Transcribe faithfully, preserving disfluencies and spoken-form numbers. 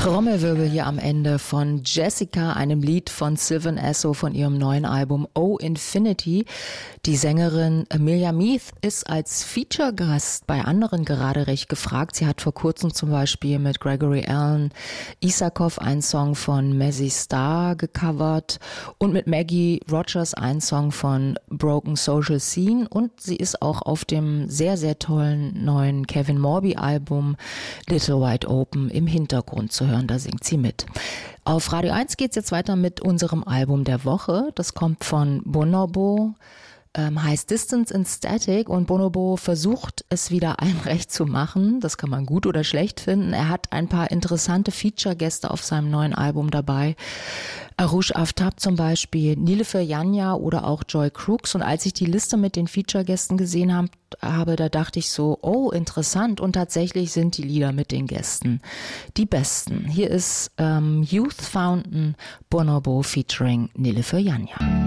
Trommelwirbel hier am Ende von Jessica, einem Lied von Sylvan Esso von ihrem neuen Album Oh Infinity. Die Sängerin Amelia Meath ist als Feature-Gast bei anderen gerade recht gefragt. Sie hat vor kurzem zum Beispiel mit Gregory Alan Isakov einen Song von Mazzy Star gecovert und mit Maggie Rogers einen Song von Broken Social Scene, und sie ist auch auf dem sehr, sehr tollen neuen Kevin Morby Album Little Wide Open im Hintergrund zu hören. Da singt sie mit. Auf Radio eins geht's jetzt weiter mit unserem Album der Woche. Das kommt von Bonobo, ähm, heißt Distance and Static, und Bonobo versucht es wieder allen recht zu machen. Das kann man gut oder schlecht finden. Er hat ein paar interessante Feature-Gäste auf seinem neuen Album dabei. Arush Aftab zum Beispiel, Nilüfer Yanya oder auch Joy Crooks. Und als ich die Liste mit den Feature-Gästen gesehen habe, habe, da dachte ich so, oh, interessant. Und tatsächlich sind die Lieder mit den Gästen die besten. Hier ist ähm, Youth Fountain Bonobo featuring Nilüfer Yanya.